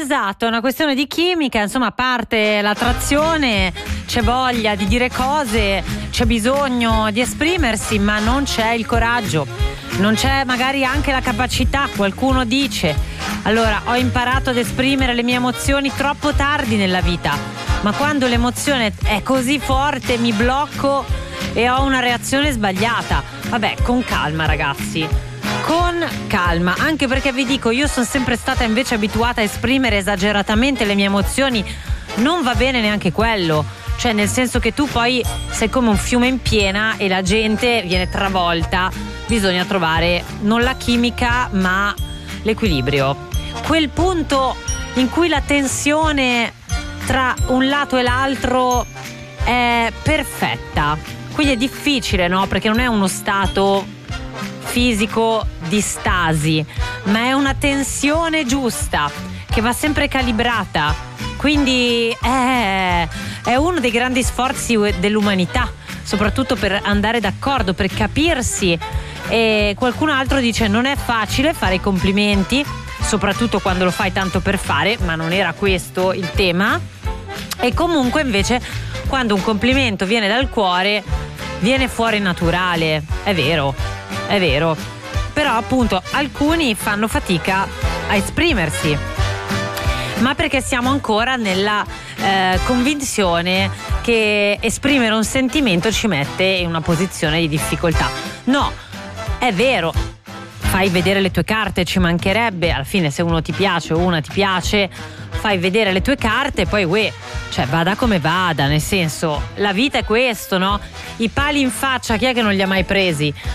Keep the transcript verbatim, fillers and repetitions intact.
Esatto, è una questione di chimica, insomma, a parte l'attrazione, c'è voglia di dire cose, c'è bisogno di esprimersi, ma non c'è il coraggio, non c'è magari anche la capacità. Qualcuno dice: allora, ho imparato ad esprimere le mie emozioni troppo tardi nella vita, ma quando l'emozione è così forte mi blocco e ho una reazione sbagliata. Vabbè, con calma ragazzi, con calma, anche perché vi dico, io sono sempre stata invece abituata a esprimere esageratamente le mie emozioni. Non va bene neanche quello, cioè nel senso che tu poi sei come un fiume in piena e la gente viene travolta. Bisogna trovare non la chimica ma l'equilibrio, quel punto in cui la tensione tra un lato e l'altro è perfetta. Quindi è difficile, no? Perché non è uno stato fisico di stasi, ma è una tensione giusta che va sempre calibrata. Quindi è, è uno dei grandi sforzi dell'umanità, soprattutto per andare d'accordo, per capirsi. E qualcun altro dice: non è facile fare i complimenti, soprattutto quando lo fai tanto per fare, ma non era questo il tema. E comunque invece quando un complimento viene dal cuore viene fuori naturale. È vero, è vero. Però appunto alcuni fanno fatica a esprimersi, ma perché siamo ancora nella eh, convinzione che esprimere un sentimento ci mette in una posizione di difficoltà. No, è vero, fai vedere le tue carte, ci mancherebbe. Alla fine, se uno ti piace o una ti piace, fai vedere le tue carte, poi uè, cioè vada come vada, nel senso, la vita è questo, no? I pali in faccia chi è che non li ha mai presi?